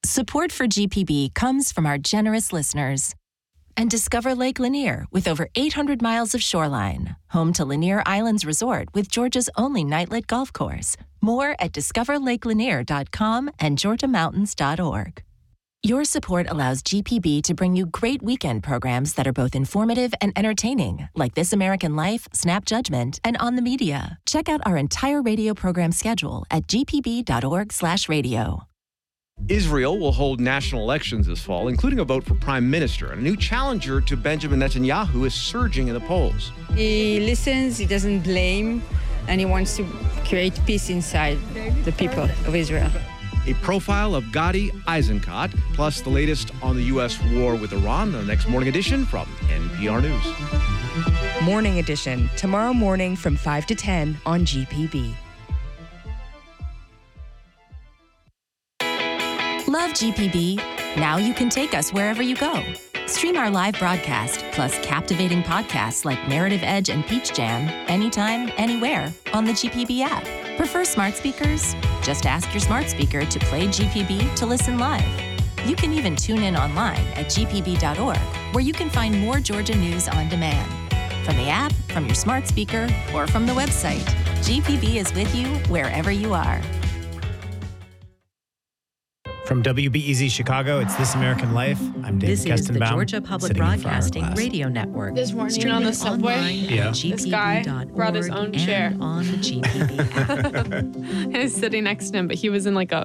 Support for GPB comes from our generous listeners. And discover Lake Lanier with over 800 miles of shoreline. Home to Lanier Islands Resort with Georgia's only nightlit golf course. More at discoverlakelanier.com and georgiamountains.org. Your support allows GPB to bring you great weekend programs that are both informative and entertaining, like This American Life, Snap Judgment, and On the Media. Check out our entire radio program schedule at gpb.org/radio. Israel will hold national elections this fall, including a vote for prime minister. And a new challenger to Benjamin Netanyahu is surging in the polls. He listens, he doesn't blame, and he wants to create peace inside the people of Israel. A profile of Gadi Eisenkot, plus the latest on the U.S. war with Iran, the next morning edition from NPR News. Morning Edition, tomorrow morning from 5 to 10 on GPB. Love GPB? Now you can take us wherever you go. Stream our live broadcast, plus captivating podcasts like Narrative Edge and Peach Jam, anytime, anywhere on the GPB app. Prefer smart speakers? Just ask your smart speaker to play GPB to listen live. You can even tune in online at gpb.org, where you can find more Georgia news on demand. From the app, from your smart speaker, or from the website, GPB is with you wherever you are. From WBEZ Chicago, it's This American Life. I'm David Kestenbaum. This is the Georgia Public Broadcasting Radio Network. This morning on the subway, this guy brought his own chair. On the GPB. I was sitting next to him, but he was in like a